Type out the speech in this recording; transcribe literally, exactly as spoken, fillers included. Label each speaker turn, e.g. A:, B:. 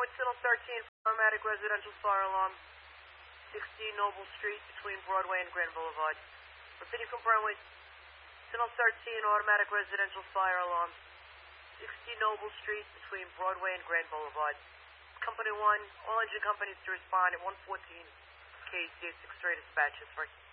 A: Signal thirteen, automatic residential fire alarm, sixty Noble Street between Broadway and Grand Boulevard. Repeating from Broadway, Signal thirteen, automatic residential fire alarm, sixty Noble Street between Broadway and Grand Boulevard. Company one, all engine companies to respond at one fourteen K C six three dispatches.